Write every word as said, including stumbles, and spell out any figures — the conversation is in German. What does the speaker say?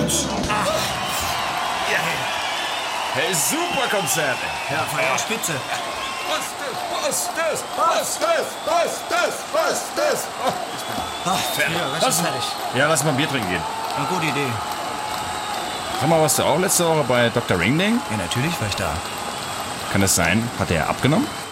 Mensch! Hey, super Konzert. Ja, war ja auch spitze. Was das? Was das? Was das? Was das? Was das? Ach, ja, was ist fertig? Ja, lass mal ein Bier trinken gehen. Eine gute Idee. Sag mal, warst du auch letzte Woche bei Doktor Ringling? Ja, natürlich war ich da. Kann das sein? Hat er abgenommen?